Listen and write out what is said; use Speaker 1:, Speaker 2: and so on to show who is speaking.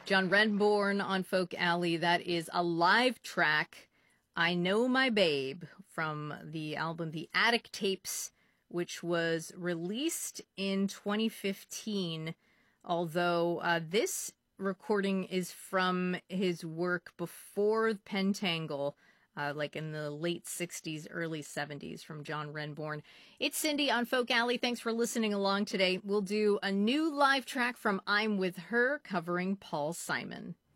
Speaker 1: John Renbourn on Folk Alley. That is a live track, I Know My Babe, from the album The Attic Tapes, which was released in 2015, although this recording is from his work before Pentangle, like in the late 60s, early 70s, from John Renbourn. It's Cindy on Folk Alley. Thanks for listening along today. We'll do a new live track from I'm With Her covering Paul Simon.